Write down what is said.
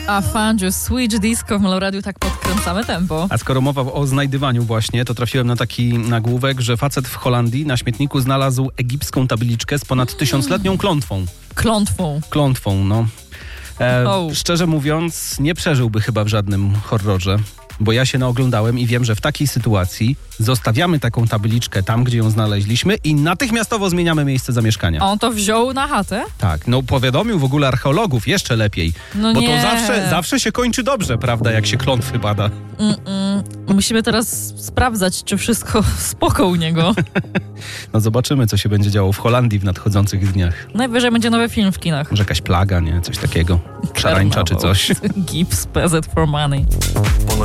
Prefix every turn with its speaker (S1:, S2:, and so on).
S1: A Fangio, Switch Disco w Meloradiu, tak podkręcamy tempo.
S2: A skoro mowa o znajdywaniu właśnie, to trafiłem na taki nagłówek, że facet w Holandii na śmietniku znalazł egipską tabliczkę z ponad 1000-letnią klątwą. Klątwą, no. Szczerze mówiąc, nie przeżyłby chyba w żadnym horrorze, bo ja się naoglądałem i wiem, że w takiej sytuacji zostawiamy taką tabliczkę tam, gdzie ją znaleźliśmy i natychmiastowo zmieniamy miejsce zamieszkania.
S1: On to wziął na chatę?
S2: Tak, no powiadomił w ogóle archeologów, jeszcze lepiej.
S1: No
S2: bo
S1: nie.
S2: to zawsze się kończy dobrze, prawda, jak się klątwy bada.
S1: Musimy teraz sprawdzać, czy wszystko spoko u niego.
S2: No zobaczymy, co się będzie działo w Holandii w nadchodzących dniach.
S1: Najwyżej będzie nowy film w kinach.
S2: Może jakaś plaga, nie? Coś takiego. Szarańcza czy coś.
S1: Gips, PZ for money.